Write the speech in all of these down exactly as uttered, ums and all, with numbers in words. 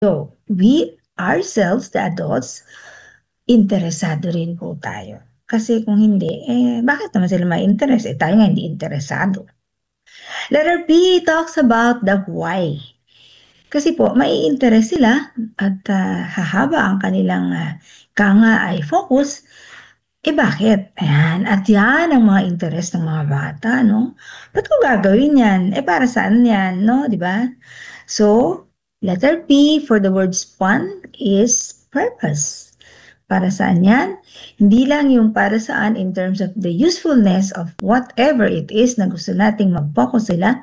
So, we ourselves, the adults, interesado rin po tayo. Kasi kung hindi, eh, bakit naman sila may interest? Eh, tayo nga hindi interesado. Letter B talks about the why. Kasi po, may interest sila at uh, hahaba ang kanilang uh, kanga ay focus. Eh bakit? Ayan. At yan ang mga interest ng mga bata, no? Ba't ko gagawin yan? Eh para saan yan, no? Diba? So, letter P for the word fun is purpose. Para saan yan? Hindi lang yung para saan in terms of the usefulness of whatever it is na gusto nating mag-focus sila,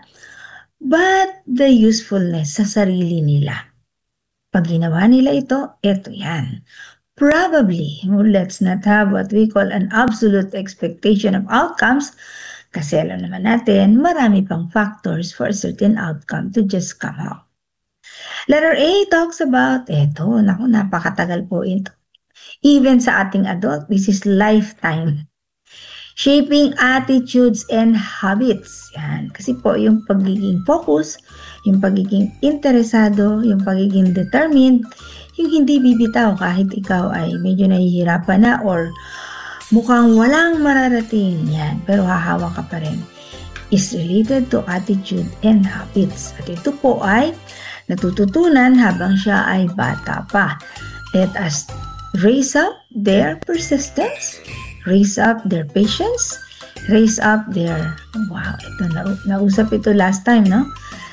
but the usefulness sa sarili nila. Pag ginawa nila ito, eto yan. Probably, let's not have what we call an absolute expectation of outcomes kasi alam naman natin, marami pang factors for a certain outcome to just come out. Letter A talks about, eto, naku, napakatagal po ito. Even sa ating adult, this is lifetime. Shaping attitudes and habits. Yan. Kasi po, yung pagiging focus, yung pagiging interesado, yung pagiging determined, yung hindi bibitaw kahit ikaw ay medyo nahihirapan na or mukhang walang mararating. Yan. Pero hahawa ka pa rin. Is related to attitude and habits. At ito po ay natututunan habang siya ay bata pa. Let us raise up their persistence, raise up their patience, raise up their, wow, ito, na, nausap ito last time, no?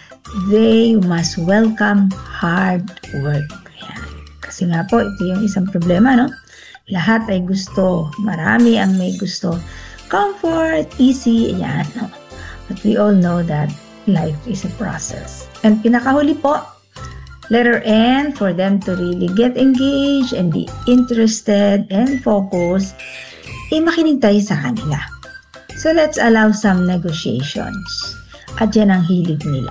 They must welcome hard work. Ayan. Kasi nga po, ito yung isang problema, no? Lahat ay gusto, marami ang may gusto. Comfort, easy, ayan, no? But we all know that life is a process. And pinakahuli po, letter N, for them to really get engaged and be interested and focused, eh makinig tayo sa kanila. So let's allow some negotiations. At yan ang hilig nila.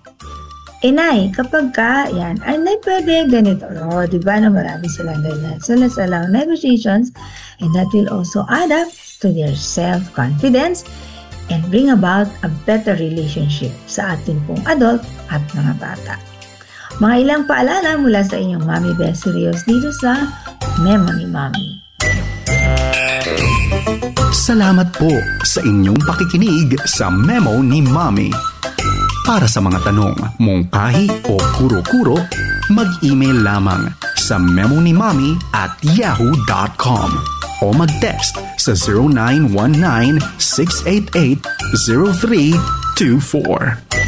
Eh nay, kapag ka, yan, ay nay pwede ganito. O, oh, diba na marami silang ganyan. So let's allow negotiations and that will also add up to their self-confidence and bring about a better relationship sa ating pong adult at mga bata. Mga ilang paalala mula sa inyong Mommy Best Serious dito sa Memo ni Mommy. Salamat po sa inyong pakikinig sa Memo ni Mommy. Para sa mga tanong, mungkahi o kuro-kuro, mag-email lamang sa memonimommy at yahoo dot com o mag-text sa zero nine one nine, six eight eight, zero three two four.